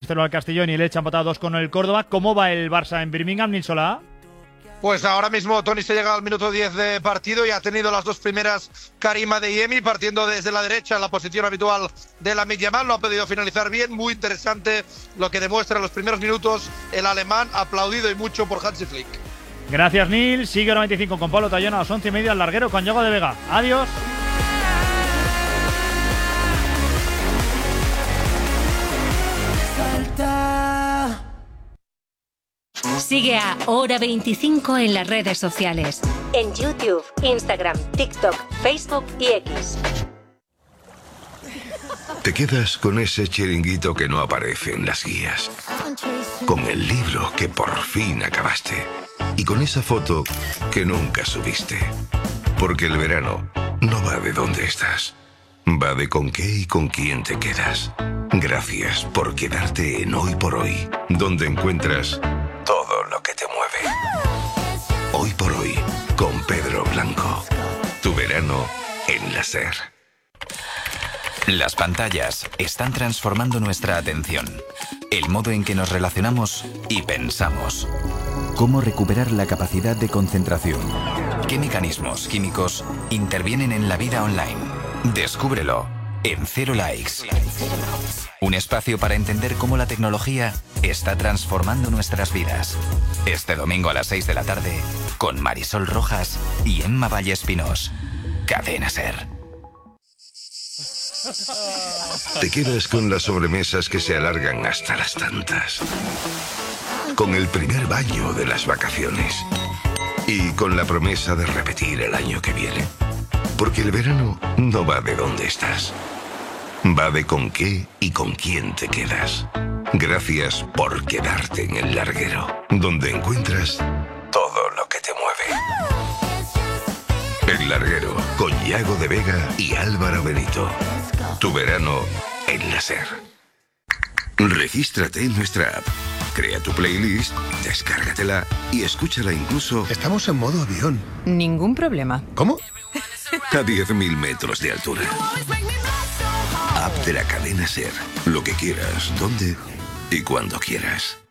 3-0 al Castellón y el Elche ha empatado 2 con el Córdoba. ¿Cómo va el Barça en Birmingham, Nil Solá? Pues ahora mismo Toni se llega al minuto 10 de partido y ha tenido las dos primeras Karim Adeyemi partiendo desde la derecha en la posición habitual de Lamine Yamal. No ha podido finalizar bien, muy interesante lo que demuestra en los primeros minutos el alemán, aplaudido y mucho por Hansi Flick. Gracias, Nil. Sigue el 95 con Pablo Tallón a las 11:30 al larguero con Yago de Vega. Adiós. Sigue a Hora 25 en las redes sociales. En YouTube, Instagram, TikTok, Facebook y X. Te quedas con ese chiringuito que no aparece en las guías. Con el libro que por fin acabaste. Y con esa foto que nunca subiste. Porque el verano no va de dónde estás. Va de con qué y con quién te quedas. Gracias por quedarte en Hoy por Hoy, donde encuentras todo lo que te mueve. Hoy por Hoy, con Pedro Blanco. Tu verano en la SER. Las pantallas están transformando nuestra atención, el modo en que nos relacionamos y pensamos. ¿Cómo recuperar la capacidad de concentración? ¿Qué mecanismos químicos intervienen en la vida online? Descúbrelo en Cero Likes. Un espacio para entender cómo la tecnología está transformando nuestras vidas. Este domingo a las 6 de la tarde, con Marisol Rojas y Emma Vallespinos. Cadena SER. Te quedas con las sobremesas que se alargan hasta las tantas. Con el primer baño de las vacaciones. Y con la promesa de repetir el año que viene. Porque el verano no va de dónde estás. Va de con qué y con quién te quedas. Gracias por quedarte en el larguero, donde encuentras todo lo que te mueve. El larguero, con Yago de Vega y Álvaro Benito. Tu verano en la SER. Regístrate en nuestra app. Crea tu playlist, descárgatela y escúchala incluso... Estamos en modo avión. Ningún problema. ¿Cómo? A 10.000 metros de altura. App de la cadena SER. Lo que quieras, dónde y cuando quieras.